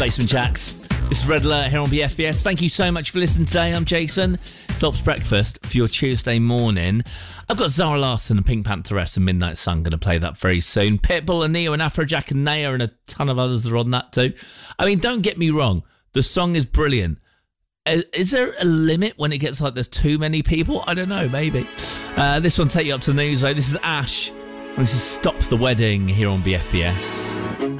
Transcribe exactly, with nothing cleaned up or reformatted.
Basement Jacks. This is Red Alert here on B F B S. Thank you so much for listening today. I'm Jason. Stops Breakfast for your Tuesday morning. I've got Zara Larsson and Pink Pantheress and Midnight Sun going to play that very soon. Pitbull and Neo and Afrojack and Naya and a ton of others are on that too. I mean, don't get me wrong. The song is brilliant. Is there a limit when it gets like there's too many people? I don't know, maybe. Uh, this one take you up to the news though. This is Ash. And this is Stop the Wedding here on B F B S.